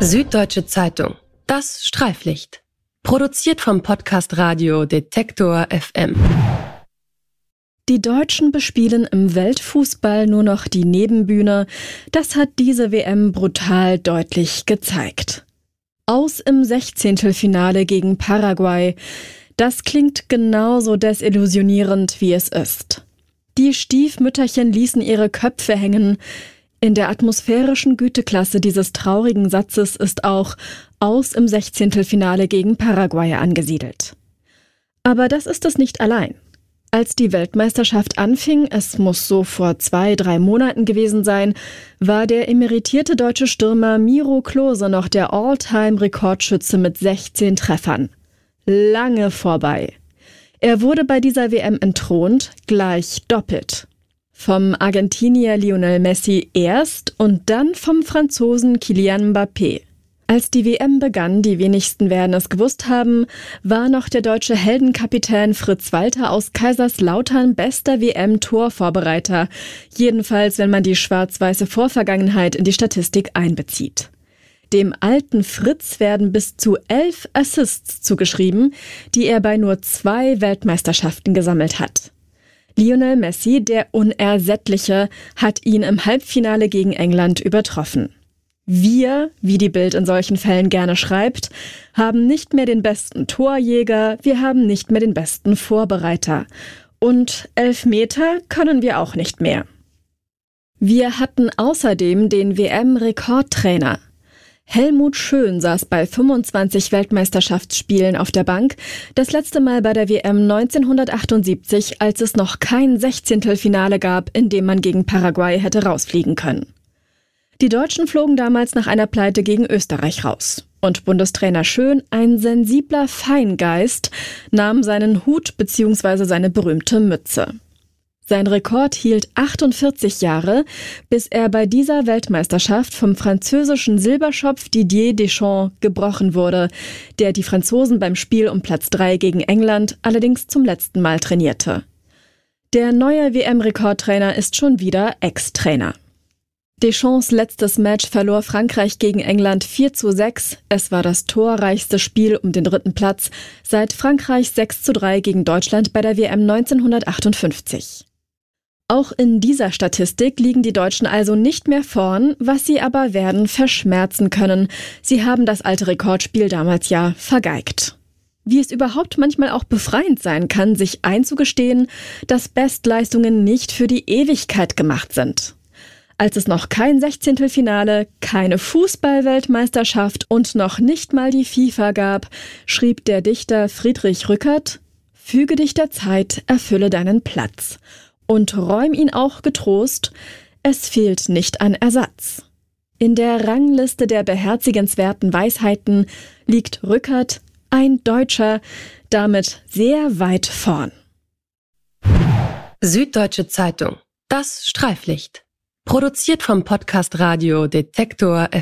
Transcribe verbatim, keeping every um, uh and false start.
Süddeutsche Zeitung. Das Streiflicht. Produziert vom Podcast Radio Detektor F M. Die Deutschen bespielen im Weltfußball nur noch die Nebenbühne. Das hat diese W M brutal deutlich gezeigt. Aus im Sechzehntelfinale gegen Paraguay. Das klingt genauso desillusionierend, wie es ist. Die Stiefmütterchen ließen ihre Köpfe hängen. In der atmosphärischen Güteklasse dieses traurigen Satzes ist auch Aus im Sechzehntelfinale gegen Paraguay angesiedelt. Aber das ist es nicht allein. Als die Weltmeisterschaft anfing, es muss so vor zwei, drei Monaten gewesen sein, war der emeritierte deutsche Stürmer Miro Klose noch der All-Time-Rekordschütze mit sechzehn Treffern. Lange vorbei. Er wurde bei dieser W M entthront, gleich doppelt. Vom Argentinier Lionel Messi erst und dann vom Franzosen Kylian Mbappé. Als die W M begann, die wenigsten werden es gewusst haben, war noch der deutsche Heldenkapitän Fritz Walter aus Kaiserslautern bester W M-Torvorbereiter. Jedenfalls, wenn man die schwarz-weiße Vorvergangenheit in die Statistik einbezieht. Dem alten Fritz werden bis zu elf Assists zugeschrieben, die er bei nur zwei Weltmeisterschaften gesammelt hat. Lionel Messi, der Unersättliche, hat ihn im Halbfinale gegen England übertroffen. Wir, wie die Bild in solchen Fällen gerne schreibt, haben nicht mehr den besten Torjäger, wir haben nicht mehr den besten Vorbereiter. Und Elfmeter können wir auch nicht mehr. Wir hatten außerdem den W M-Rekordtrainer. Helmut Schön saß bei fünfundzwanzig Weltmeisterschaftsspielen auf der Bank, das letzte Mal bei der W M neunzehnhundertachtundsiebzig, als es noch kein Sechzehntelfinale gab, in dem man gegen Paraguay hätte rausfliegen können. Die Deutschen flogen damals nach einer Pleite gegen Österreich raus. Und Bundestrainer Schön, ein sensibler Feingeist, nahm seinen Hut bzw. seine berühmte Mütze. Sein Rekord hielt achtundvierzig Jahre, bis er bei dieser Weltmeisterschaft vom französischen Silberschopf Didier Deschamps gebrochen wurde, der die Franzosen beim Spiel um Platz drei gegen England allerdings zum letzten Mal trainierte. Der neue W M-Rekordtrainer ist schon wieder Ex-Trainer. Deschamps letztes Match verlor Frankreich gegen England vier zu sechs. Es war das torreichste Spiel um den dritten Platz seit Frankreichs sechs zu drei gegen Deutschland bei der W M neunzehnhundertachtundfünfzig. Auch in dieser Statistik liegen die Deutschen also nicht mehr vorn, was sie aber werden verschmerzen können. Sie haben das alte Rekordspiel damals ja vergeigt. Wie es überhaupt manchmal auch befreiend sein kann, sich einzugestehen, dass Bestleistungen nicht für die Ewigkeit gemacht sind. Als es noch kein Sechzehntelfinale, keine Fußball-Weltmeisterschaft und noch nicht mal die FIFA gab, schrieb der Dichter Friedrich Rückert: Füge dich der Zeit, erfülle deinen Platz. Und räum ihn auch getrost, es fehlt nicht an Ersatz. In der Rangliste der beherzigenswerten Weisheiten liegt Rückert, ein Deutscher, damit sehr weit vorn. Süddeutsche Zeitung. Das Streiflicht. Produziert vom Podcast Radio Detektor F M.